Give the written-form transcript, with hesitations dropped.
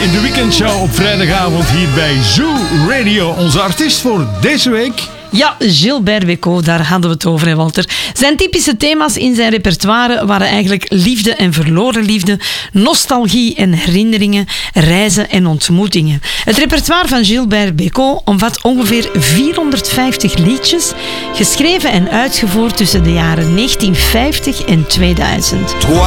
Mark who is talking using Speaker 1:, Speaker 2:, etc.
Speaker 1: in de weekendshow op vrijdagavond hier bij Zoo Radio. Onze artiest voor deze week...
Speaker 2: Ja, Gilbert Bécaud, daar hadden we het over, hè, Walter. Zijn typische thema's in zijn repertoire waren eigenlijk liefde en verloren liefde, nostalgie en herinneringen, reizen en ontmoetingen. Het repertoire van Gilbert Bécaud omvat ongeveer 450 liedjes, geschreven en uitgevoerd tussen de jaren 1950 en 2000.
Speaker 3: Toi,